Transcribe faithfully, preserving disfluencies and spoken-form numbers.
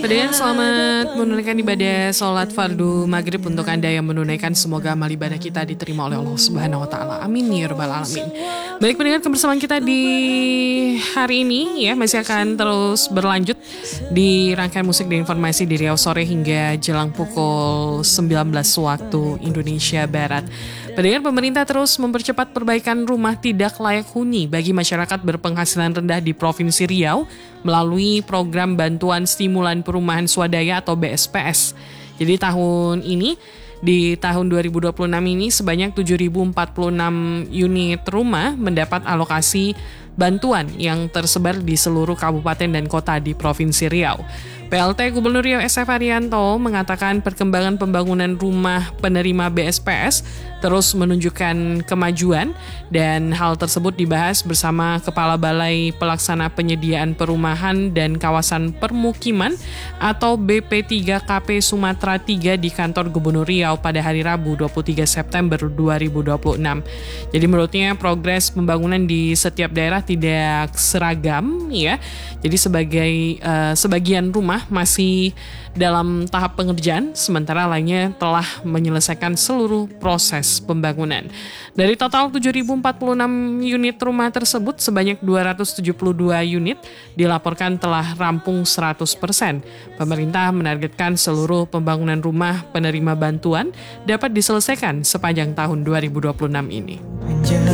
Pendengar selamat menunaikan ibadah sholat fardu maghrib untuk Anda yang menunaikan. Semoga amal ibadah kita diterima oleh Allah Subhanahu Wa Taala. Amin ya rabbal alamin. Baik pendengar, kebersamaan kita di hari ini ya masih akan terus berlanjut di rangkaian musik dan informasi di Riau sore hingga jelang pukul sembilan belas waktu Indonesia Barat. Pendengar, pemerintah terus mempercepat perbaikan rumah tidak layak huni bagi masyarakat berpenghasilan rendah di Provinsi Riau melalui program bantuan stimulan perumahan swadaya atau B S P S. Jadi tahun ini, di tahun dua ribu dua puluh enam ini sebanyak tujuh ribu empat puluh enam unit rumah mendapat alokasi bantuan yang tersebar di seluruh kabupaten dan kota di Provinsi Riau. P L T Gubernur Riau S F Haryanto mengatakan perkembangan pembangunan rumah penerima B S P S terus menunjukkan kemajuan dan hal tersebut dibahas bersama Kepala Balai Pelaksana Penyediaan Perumahan dan Kawasan Permukiman atau B P tiga K P Sumatera tiga di kantor Gubernur Riau pada hari Rabu dua puluh tiga September dua ribu dua puluh enam. Jadi menurutnya progres pembangunan di setiap daerah tidak seragam ya. Jadi sebagai uh, sebagian rumah masih dalam tahap pengerjaan, sementara lainnya telah menyelesaikan seluruh proses pembangunan. Dari total tujuh ribu empat puluh enam unit rumah tersebut, sebanyak dua ratus tujuh puluh dua unit dilaporkan telah rampung seratus persen. Pemerintah menargetkan seluruh pembangunan rumah penerima bantuan dapat diselesaikan sepanjang tahun dua ribu dua puluh enam ini.